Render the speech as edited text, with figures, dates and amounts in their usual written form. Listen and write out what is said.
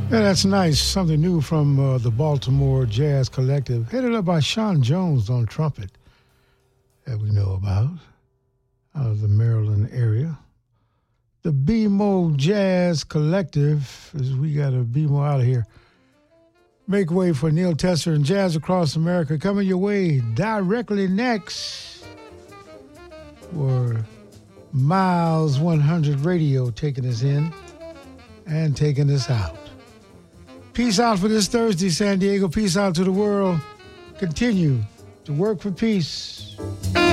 Yeah, that's nice. Something new from the Baltimore Jazz Collective, headed up by Sean Jones on trumpet, that we know about, out of the Maryland area. The BMO Jazz Collective, as we got to BMO out of here. Make way for Neil Tesser and Jazz Across America coming your way directly next for Miles 100 Radio taking us in and taking us out. Peace out for this Thursday, San Diego. Peace out to the world. Continue to work for peace.